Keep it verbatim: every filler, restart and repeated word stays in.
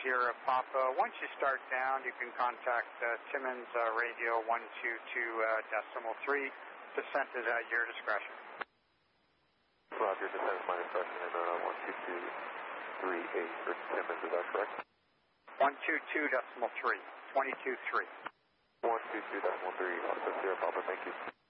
Sierra Papa. Once you start down, you can contact uh, Timmins uh, Radio one two two decimal three. Descent is at your discretion. Roger, descent is my discretion, and uh, one two two three eight for Timmins, is that correct? one two two decimal three, twenty-two three. one two two decimal three, Sierra Papa, thank you.